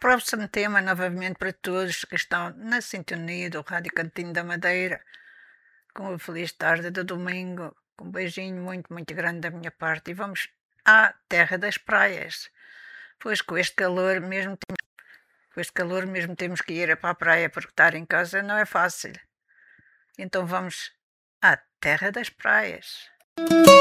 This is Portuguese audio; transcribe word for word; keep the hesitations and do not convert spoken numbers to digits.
próximo tema novamente para todos que estão na sintonia do Rádio Cantinho da Madeira, com a feliz tarde do domingo, com um beijinho muito, muito grande da minha parte, e vamos à terra das praias, pois com este calor mesmo, com este calor mesmo temos que ir para a praia, porque estar em casa não é fácil. Então vamos à terra das praias.